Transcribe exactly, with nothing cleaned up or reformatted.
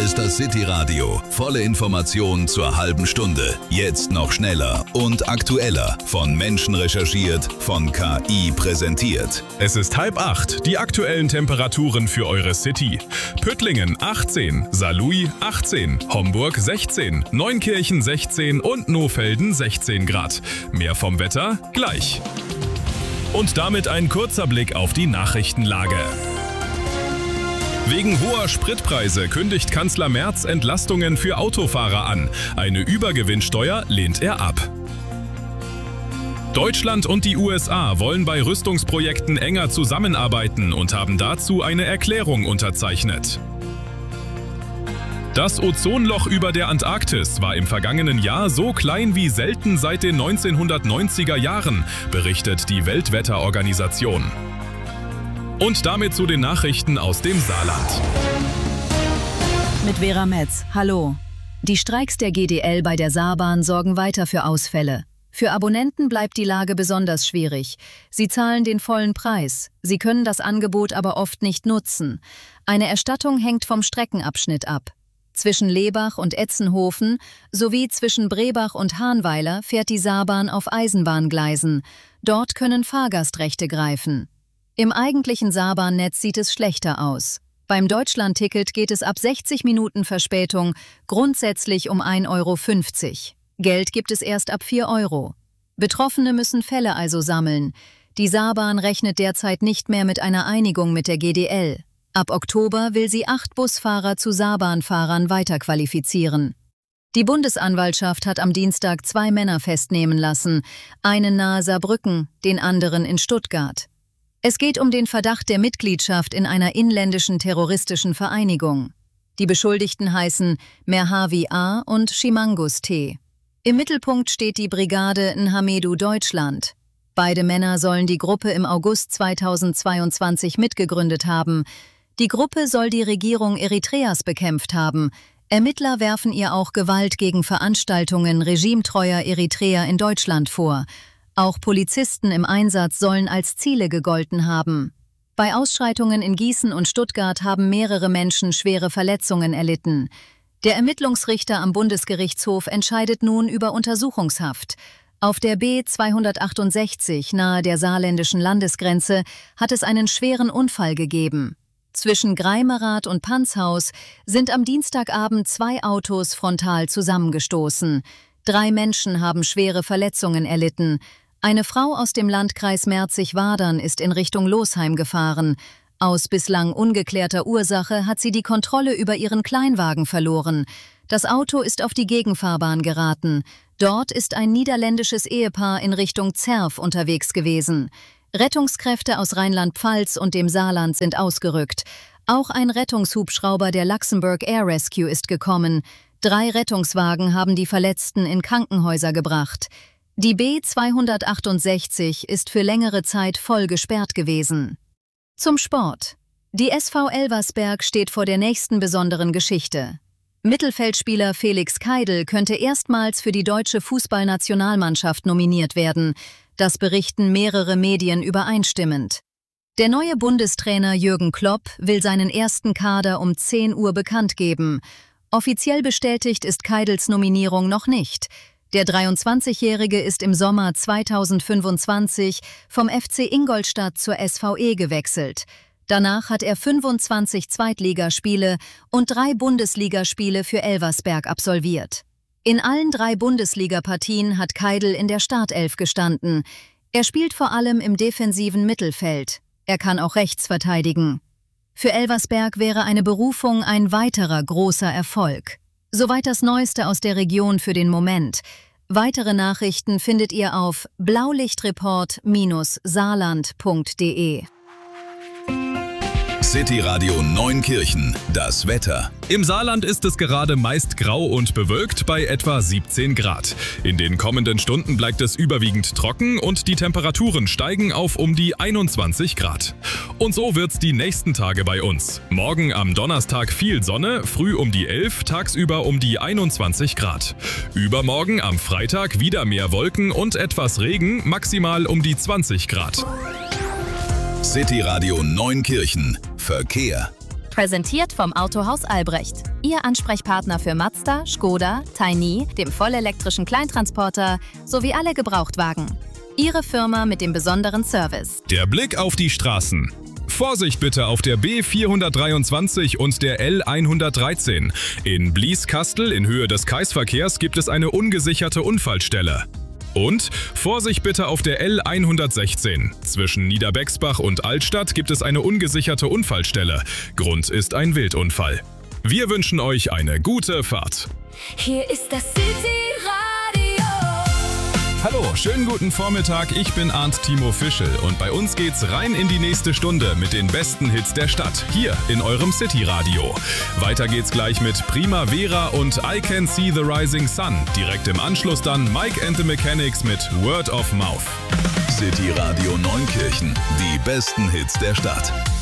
ist das City Radio. Volle Informationen zur halben Stunde. Jetzt noch schneller und aktueller. Von Menschen recherchiert, von K I präsentiert. Es ist halb acht. Die aktuellen Temperaturen für eure City. Püttlingen achtzehn, Saarlouis achtzehn, Homburg sechzehn, Neunkirchen sechzehn und Nohfelden sechzehn Grad. Mehr vom Wetter gleich. Und damit ein kurzer Blick auf die Nachrichtenlage. Wegen hoher Spritpreise kündigt Kanzler Merz Entlastungen für Autofahrer an. Eine Übergewinnsteuer lehnt er ab. Deutschland und die U S A wollen bei Rüstungsprojekten enger zusammenarbeiten und haben dazu eine Erklärung unterzeichnet. Das Ozonloch über der Antarktis war im vergangenen Jahr so klein wie selten seit den neunzehnhundertneunziger Jahren, berichtet die Weltwetterorganisation. Und damit zu den Nachrichten aus dem Saarland. Mit Vera Metz, hallo. Die Streiks der G D L bei der Saarbahn sorgen weiter für Ausfälle. Für Abonnenten bleibt die Lage besonders schwierig. Sie zahlen den vollen Preis. Sie können das Angebot aber oft nicht nutzen. Eine Erstattung hängt vom Streckenabschnitt ab. Zwischen Lebach und Etzenhofen sowie zwischen Brebach und Hahnweiler fährt die Saarbahn auf Eisenbahngleisen. Dort können Fahrgastrechte greifen. Im eigentlichen Saarbahnnetz sieht es schlechter aus. Beim Deutschlandticket geht es ab sechzig Minuten Verspätung grundsätzlich um ein Euro fünfzig. Geld gibt es erst ab vier Euro. Betroffene müssen Fälle also sammeln. Die Saarbahn rechnet derzeit nicht mehr mit einer Einigung mit der G D L. Ab Oktober will sie acht Busfahrer zu Saarbahnfahrern weiterqualifizieren. Die Bundesanwaltschaft hat am Dienstag zwei Männer festnehmen lassen, einen nahe Saarbrücken, den anderen in Stuttgart. Es geht um den Verdacht der Mitgliedschaft in einer inländischen terroristischen Vereinigung. Die Beschuldigten heißen Merhavi A. und Shimangus T. Im Mittelpunkt steht die Brigade Nhamedu Deutschland. Beide Männer sollen die Gruppe im August zweitausendzweiundzwanzig mitgegründet haben. Die Gruppe soll die Regierung Eritreas bekämpft haben. Ermittler werfen ihr auch Gewalt gegen Veranstaltungen regimetreuer Eritreer in Deutschland vor. Auch Polizisten im Einsatz sollen als Ziele gegolten haben. Bei Ausschreitungen in Gießen und Stuttgart haben mehrere Menschen schwere Verletzungen erlitten. Der Ermittlungsrichter am Bundesgerichtshof entscheidet nun über Untersuchungshaft. Auf der B zweihundertachtundsechzig nahe der saarländischen Landesgrenze hat es einen schweren Unfall gegeben. Zwischen Greimerath und Panzhaus sind am Dienstagabend zwei Autos frontal zusammengestoßen. Drei Menschen haben schwere Verletzungen erlitten. Eine Frau aus dem Landkreis Merzig-Wadern ist in Richtung Losheim gefahren. Aus bislang ungeklärter Ursache hat sie die Kontrolle über ihren Kleinwagen verloren. Das Auto ist auf die Gegenfahrbahn geraten. Dort ist ein niederländisches Ehepaar in Richtung Zerf unterwegs gewesen. Rettungskräfte aus Rheinland-Pfalz und dem Saarland sind ausgerückt. Auch ein Rettungshubschrauber der Luxembourg Air Rescue ist gekommen. Drei Rettungswagen haben die Verletzten in Krankenhäuser gebracht. Die B zweihundertachtundsechzig ist für längere Zeit voll gesperrt gewesen. Zum Sport. Die S V Elversberg steht vor der nächsten besonderen Geschichte. Mittelfeldspieler Felix Keidel könnte erstmals für die deutsche Fußballnationalmannschaft nominiert werden. Das berichten mehrere Medien übereinstimmend. Der neue Bundestrainer Jürgen Klopp will seinen ersten Kader um zehn Uhr bekannt geben. Offiziell bestätigt ist Keidels Nominierung noch nicht. Der dreiundzwanzigjährige ist im Sommer zweitausendfünfundzwanzig vom F C Ingolstadt zur S V E gewechselt. Danach hat er fünfundzwanzig Zweitligaspiele und drei Bundesligaspiele für Elversberg absolviert. In allen drei Bundesligapartien hat Keidel in der Startelf gestanden. Er spielt vor allem im defensiven Mittelfeld. Er kann auch rechts verteidigen. Für Elversberg wäre eine Berufung ein weiterer großer Erfolg. Soweit das Neueste aus der Region für den Moment. Weitere Nachrichten findet ihr auf blaulichtreport Bindestrich saarland punkt de. City Radio Neunkirchen, das Wetter. Im Saarland ist es gerade meist grau und bewölkt bei etwa siebzehn Grad. In den kommenden Stunden bleibt es überwiegend trocken und die Temperaturen steigen auf um die einundzwanzig Grad. Und so wird's die nächsten Tage bei uns. Morgen am Donnerstag viel Sonne, früh um die elf, tagsüber um die einundzwanzig Grad. Übermorgen am Freitag wieder mehr Wolken und etwas Regen, maximal um die zwanzig Grad. City Radio Neunkirchen. Verkehr. Präsentiert vom Autohaus Albrecht. Ihr Ansprechpartner für Mazda, Skoda, Tiny, dem vollelektrischen Kleintransporter sowie alle Gebrauchtwagen. Ihre Firma mit dem besonderen Service. Der Blick auf die Straßen. Vorsicht bitte auf der B vierhundertdreiundzwanzig und der L hundertdreizehn. In Blieskastel in Höhe des Kreisverkehrs gibt es eine ungesicherte Unfallstelle. Und Vorsicht bitte auf der L hundertsechzehn. Zwischen Niederbexbach und Altstadt gibt es eine ungesicherte Unfallstelle. Grund ist ein Wildunfall. Wir wünschen euch eine gute Fahrt. Hier ist das City Radio. Hallo, schönen guten Vormittag, ich bin Arndt Timo Fischel und bei uns geht's rein in die nächste Stunde mit den besten Hits der Stadt, hier in eurem City Radio. Weiter geht's gleich mit Primavera und I Can See the Rising Sun. Direkt im Anschluss dann Mike and the Mechanics mit Word of Mouth. City Radio Neunkirchen, die besten Hits der Stadt.